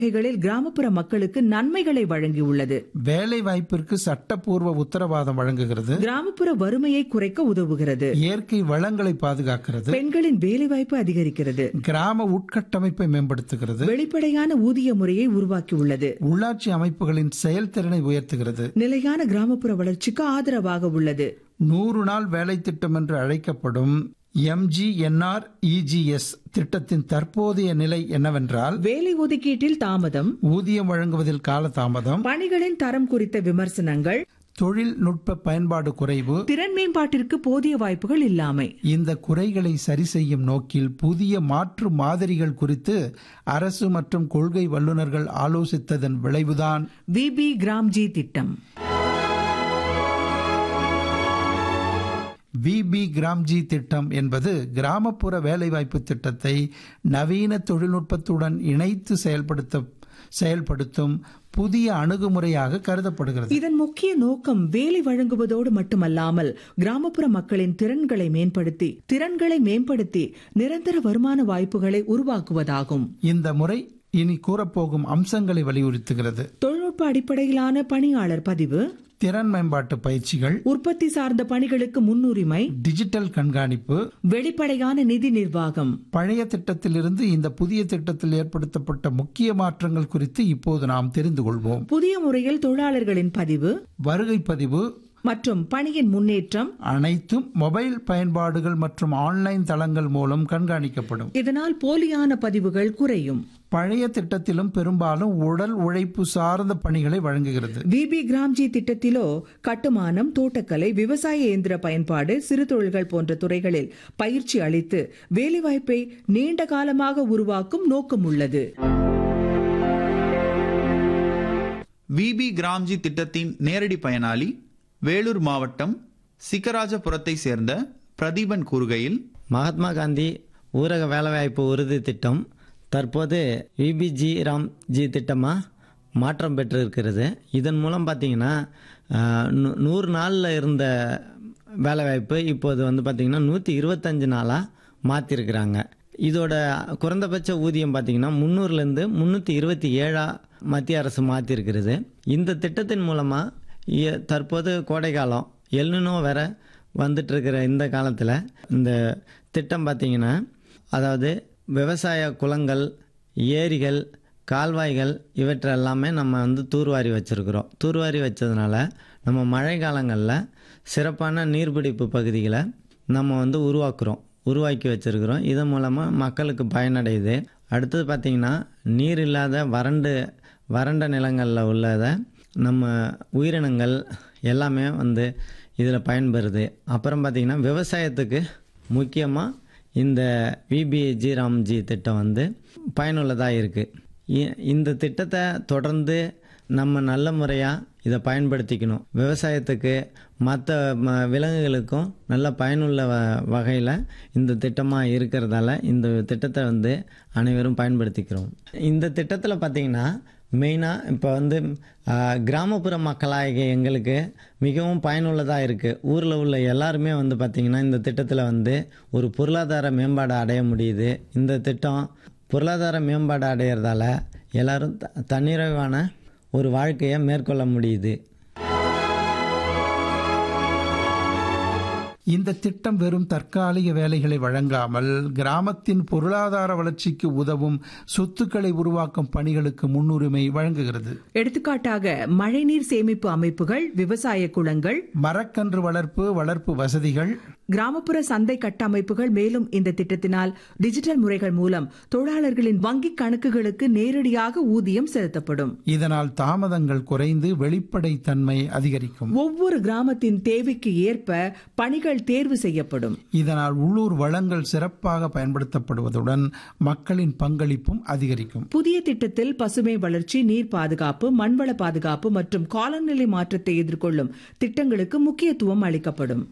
வகைகளில் கிராமப்புற மக்களுக்கு நன்மைகளை வழங்கியுள்ளது. வேலை வாய்ப்பிற்கு சட்டப்பூர்வ உத்தரவாதம் வழங்குகிறது. கிராமப்புற வறுமையை குறைக்க உதவுகிறது. இயற்கை வளங்களை பாதுகாக்கிறது. பெண்களின் வேலைவாய்ப்பு அதிகரிக்கிறது. கிராம உட்கட்டமைப்பை மேம்படுத்துகிறது. வெளிப்படையான ஊதிய முறையை உருவாக்கியுள்ளது. உள்ளாட்சி அமைப்புகளின் செயல்திறனை உயர்த்துகிறது. நிலையான கிராமப்புற வளர்ச்சிக்கு ஆதரவாக உள்ளது. 100 நாள் வேலை திட்டம் என்று அழைக்கப்படும் MGNREGS திட்டத்தின் தற்போதைய நிலை என்னவென்றால், வேலை ஒதுக்கீட்டில் தாமதம், ஊதியம் வழங்குவதில் காலதாமதம், பணிகளின் தரம் குறித்த விமர்சனங்கள், தொழில்நுட்ப பயன்பாடு குறைவு, திறன் மேம்பாட்டிற்கு போதிய வாய்ப்புகள் இல்லாமை. இந்த குறைகளை சரி செய்யும் நோக்கில் புதிய மாற்று மாதிரிகள் குறித்து அரசு மற்றும் கொள்கை வல்லுநர்கள் ஆலோசித்ததன் விளைவுதான் விபி கிராம்ஜி திட்டம். விபி கிராம்ஜி திட்டம் என்பது கிராமப்புற வேலைவாய்ப்பு திட்டத்தை நவீன தொழில்நுட்பத்துடன் இணைத்து செயல்படுத்தும் புதிய அணுகுமுறையாக கருதப்படுகிறது. இதன் முக்கிய நோக்கம் வேலை வழங்குவதோடு மட்டுமல்லாமல் கிராமப்புற மக்களின் திறன்களை மேம்படுத்தி நிரந்தர வருமான வாய்ப்புகளை உருவாக்குவதாகும். இந்த முறை இனி கூறப்போகும் அம்சங்களை வலியுறுத்துகிறது. தொழில்நுட்ப அடிப்படையிலான பணியாளர் பதிவு, திறன் மேம்பாட்டு பயிற்சிகள், உற்பத்தி சார்ந்த பணிகளுக்கு முன்னுரிமை, டிஜிட்டல் கண்காணிப்பு, வெளிப்படையான நிதி நிர்வாகம். பழைய திட்டத்திலிருந்து இந்த புதிய திட்டத்தில் ஏற்படுத்தப்பட்ட முக்கிய மாற்றங்கள் குறித்து இப்போது நாம் தெரிந்து கொள்வோம். புதிய முறையில் தொழிலாளர்களின் பதிவு, வருகை பதிவு மற்றும் பணியின் முன்னேற்றம் அனைத்தும் மொபைல் பயன்பாடுகள் மற்றும் ஆன்லைன் தளங்கள் மூலம் கண்காணிக்கப்படும். இதனால் போலியான பதிவுகள் குறையும். பழைய திட்டத்திலும் பெரும்பாலும் உடல் உழைப்பு சார்ந்த பணிகளை வழங்குகிறது. விபி கிராம்ஜி திட்டத்திலோ கட்டுமானம், தோட்டக்கலை, விவசாய இயந்திர பயன்பாடு, சிறு தொழில்கள் போன்ற துறைகளில் பயிற்சி அளித்து வேலைவாய்ப்பை நீண்ட காலமாக உருவாக்கும் நோக்கம் உள்ளது. விபி கிராம்ஜி திட்டத்தின் நேரடி பயனாளி வேலூர் மாவட்டம் சிக்கராஜபுரத்தை சேர்ந்த பிரதீபன் கூறுகையில், மகாத்மா காந்தி ஊரக வேலைவாய்ப்பு உறுதி திட்டம் தற்போது விபிஜி ராம்ஜி திட்டமாக மாற்றம் பெற்றிருக்கிறது. இதன் மூலம் பார்த்திங்கன்னா 100 நாளில் இருந்த வேலைவாய்ப்பு இப்போது பார்த்திங்கன்னா 125 நாளாக மாற்றிருக்கிறாங்க. இதோட குறைந்தபட்ச ஊதியம் பார்த்திங்கன்னா 300லேருந்து 327 மத்திய அரசு மாற்றிருக்கிறது. இந்த திட்டத்தின் மூலமாக தற்போது கோடை காலம் எல்னினோ வேற வந்துட்டு இருக்கிற இந்த காலத்தில் இந்த திட்டம் பார்த்திங்கன்னா, அதாவது விவசாய குளங்கள், ஏரிகள், கால்வாய்கள் இவற்றெல்லாமே நம்ம தூர்வாரி வச்சுருக்கிறோம். தூர்வாரி வச்சதுனால நம்ம மழை காலங்களில் சிறப்பான நீர்பிடிப்பு பகுதிகளை நம்ம உருவாக்கி வச்சுருக்கிறோம். இதன் மூலமாக மக்களுக்கு பயனடையுது. அடுத்தது பார்த்திங்கன்னா, நீர் இல்லாத வறண்ட நிலங்களில் உள்ளதை நம்ம உயிரினங்கள் எல்லாமே இதில் பயன்பெறுது. அப்புறம் பார்த்திங்கன்னா, விவசாயத்துக்கு முக்கியமாக இந்த விபிஜி ராம்ஜி திட்டம் பயனுள்ளதாக இருக்குது. இந்த திட்டத்தை தொடர்ந்து நம்ம நல்ல முறையாக இதை பயன்படுத்திக்கணும். விவசாயத்துக்கு மற்ற விலங்குகளுக்கும் நல்ல பயனுள்ள வகையில் இந்த திட்டமாக இருக்கிறதால இந்த திட்டத்தை அனைவரும் பயன்படுத்திக்கிறோம். இந்த திட்டத்தில் பார்த்திங்கன்னா மெயினாக இப்போ கிராமப்புற மக்களாகிய எங்களுக்கு மிகவும் பயனுள்ளதாக இருக்குது. ஊரில் உள்ள எல்லாருமே பார்த்திங்கன்னா இந்த திட்டத்தில் ஒரு பொருளாதார மேம்பாடு அடைய முடியுது. இந்த திட்டம் பொருளாதார மேம்பாடு அடையிறதால எல்லாரும் தன்னிறைவான ஒரு வாழ்க்கையை மேற்கொள்ள முடியுது. இந்த திட்டம் வெறும் தற்காலிக வேலைகளை வழங்காமல் கிராமத்தின் பொருளாதார வளர்ச்சிக்கு உதவும் சொத்துக்களை உருவாக்கும் பணிகளுக்கு முன்னுரிமை வழங்குகிறது. எடுத்துக்காட்டாக மழைநீர் சேமிப்பு அமைப்புகள், விவசாய குளங்கள், மரக்கன்று வளர்ப்பு வசதிகள், கிராமப்புற சந்தை கட்டமைப்புகள். மேலும் இந்த திட்டத்தினால் டிஜிட்டல் முறைகள் மூலம் தொழிலாளர்களின் வங்கி கணக்குகளுக்கு நேரடியாக ஊதியம் செலுத்தப்படும். இதனால் தாமதங்கள் குறைந்து வெளிப்படைத்தன்மை அதிகரிக்கும். ஒவ்வொரு கிராமத்தின் தேவைக்கு ஏற்ப பணிகள் தேர்வு செய்யப்படும். இதனால் உள்ளூர் வளங்கள் சிறப்பாக பயன்படுத்தப்படுவதுடன் மக்களின் பங்களிப்பும் அதிகரிக்கும். புதிய திட்டத்தில் பசுமை வளர்ச்சி, நீர் பாதுகாப்பு, மண்வள பாதுகாப்பு மற்றும் காலநிலை மாற்றத்தை எதிர்கொள்ளும் திட்டங்களுக்கு முக்கியத்துவம் அளிக்கப்படும்.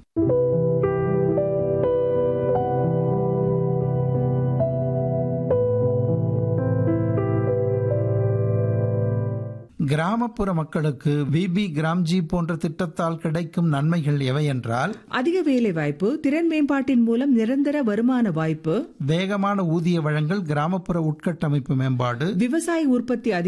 கிராமப்புற மக்களுக்கு விபி கிராம்ஜி போன்ற திட்டத்தால் கிடைக்கும் நன்மைகள் எவை என்றால் அதிக வேலை வாய்ப்பு, திறன் மேம்பாட்டின் மூலம் நிரந்தர வருமான வாய்ப்பு, வேகமான ஊதிய வழங்கல், கிராமப்புற உட்கட்டமைப்பு மேம்பாடு, விவசாய உற்பத்தி